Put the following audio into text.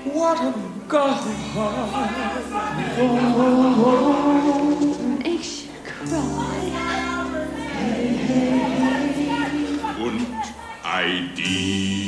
What a girl. Ich cry. Und I did.